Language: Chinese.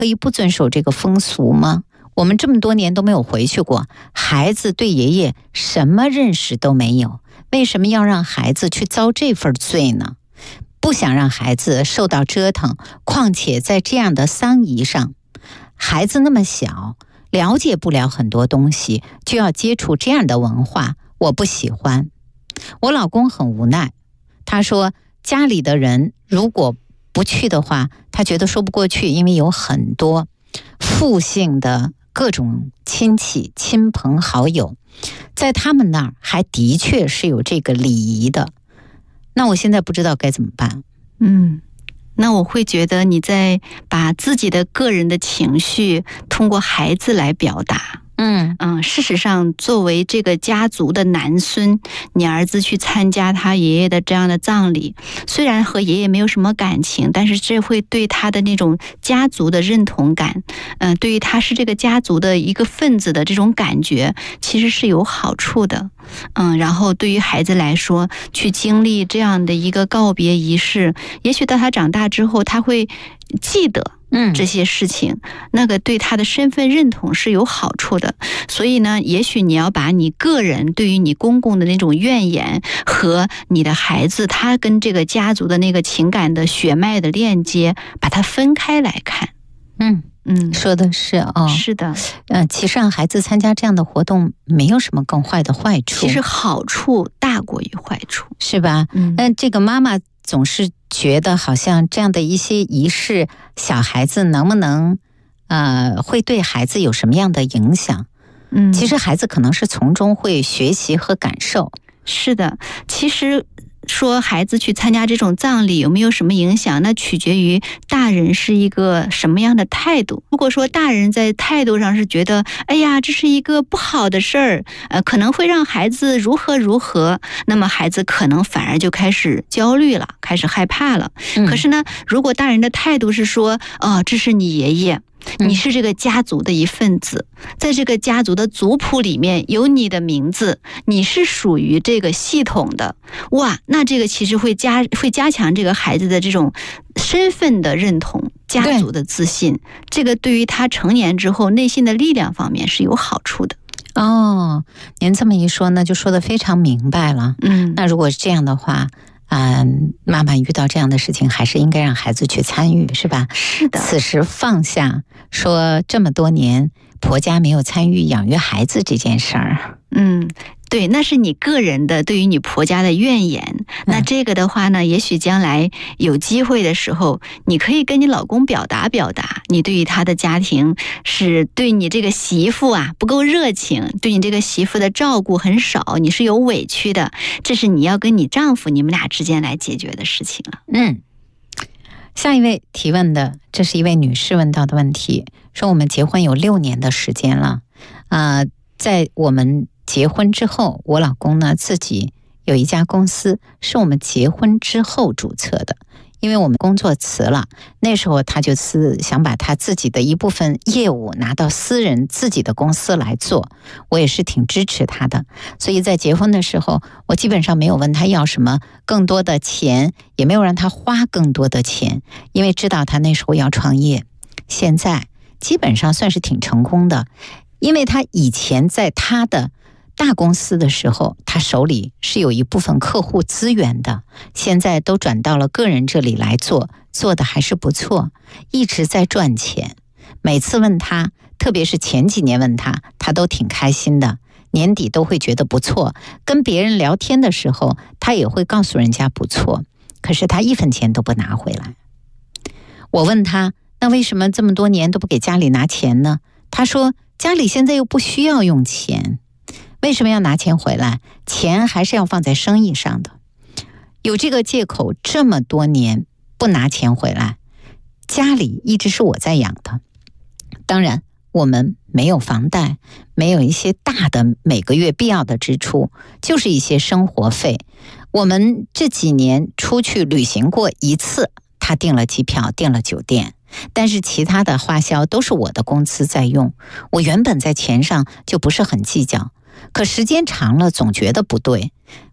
可以不遵守这个风俗吗？我们这么多年都没有回去过，孩子对爷爷什么认识都没有，为什么要让孩子去遭这份罪呢？不想让孩子受到折腾，况且在这样的丧仪上，孩子那么小，了解不了很多东西，就要接触这样的文化，我不喜欢。我老公很无奈，他说家里的人如果不去的话，他觉得说不过去，因为有很多父姓的各种亲戚、亲朋好友，在他们那儿还的确是有这个礼仪的。那我现在不知道该怎么办。 那我会觉得你在把自己的个人的情绪通过孩子来表达。事实上，作为这个家族的男孙，你儿子去参加他爷爷的这样的葬礼，虽然和爷爷没有什么感情，但是这会对他的那种家族的认同感，对于他是这个家族的一个分子的这种感觉，其实是有好处的。然后对于孩子来说，去经历这样的一个告别仪式，也许到他长大之后，他会记得这些事情，那个对他的身份认同是有好处的。所以呢，也许你要把你个人对于你公公的那种怨言和你的孩子他跟这个家族的那个情感的血脉的链接，把它分开来看。 说的是哦， 是的， 其实让孩子参加这样的活动没有什么更坏的坏处， 其实好处大过于坏处， 是吧？这个妈妈总是觉得好像这样的一些仪式，小孩子能不能会对孩子有什么样的影响？其实孩子可能是从中会学习和感受。 是的，其实说孩子去参加这种葬礼有没有什么影响，那取决于大人是一个什么样的态度。如果说大人在态度上是觉得哎呀这是一个不好的事儿，可能会让孩子如何如何，那么孩子可能反而就开始焦虑了，开始害怕了。可是呢，如果大人的态度是说这是你爷爷，你是这个家族的一份子，在这个家族的族谱里面有你的名字，你是属于这个系统的，哇，那这个其实会加强这个孩子的这种身份的认同，家族的自信，这个对于他成年之后内心的力量方面是有好处的。 您这么一说呢，就说得非常明白了。那如果是这样的话，妈妈遇到这样的事情还是应该让孩子去参与，是吧？ 是的， 此时放下说这么多年婆家没有参与养育孩子这件事儿。 对，那是你个人的对于你婆家的怨言。那这个的话呢，也许将来有机会的时候，你可以跟你老公表达表达，你对于他的家庭是对你这个媳妇啊不够热情，对你这个媳妇的照顾很少，你是有委屈的，这是你要跟你丈夫你们俩之间来解决的事情了。 下一位提问的，这是一位女士问到的问题，说我们结婚有6年的时间了，在我们结婚之后，我老公呢自己有一家公司，是我们结婚之后注册的。因为我们工作辞了，那时候他就是想把他自己的一部分业务拿到私人自己的公司来做，我也是挺支持他的。所以在结婚的时候，我基本上没有问他要什么更多的钱，也没有让他花更多的钱，因为知道他那时候要创业。现在基本上算是挺成功的，因为他以前在他的大公司的时候，他手里是有一部分客户资源的，现在都转到了个人这里来做，做的还是不错，一直在赚钱。每次问他，特别是前几年问他，他都挺开心的，年底都会觉得不错，跟别人聊天的时候，他也会告诉人家不错，可是他1分钱都不拿回来。我问他，那为什么这么多年都不给家里拿钱呢？他说家里现在又不需要用钱，为什么要拿钱回来？钱还是要放在生意上的。有这个借口，这么多年不拿钱回来，家里一直是我在养的。当然我们没有房贷，没有一些大的每个月必要的支出，就是一些生活费。我们这几年出去旅行过1次，他订了机票，订了酒店，但是其他的花销都是我的工资在用。我原本在钱上就不是很计较，可时间长了总觉得不对。